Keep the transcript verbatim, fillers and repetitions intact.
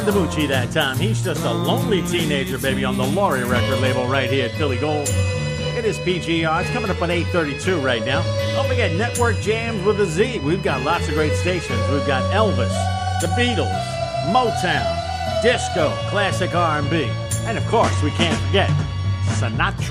DiMucci that time. He's just a lonely teenager, baby, on the Laurie record label right here at Philly Gold. It is P G R. It's coming up on eight thirty-two right now. Don't forget Network Jams with a Z. We've got lots of great stations. We've got Elvis, the Beatles, Motown, disco, classic R and B, and of course we can't forget Sinatra.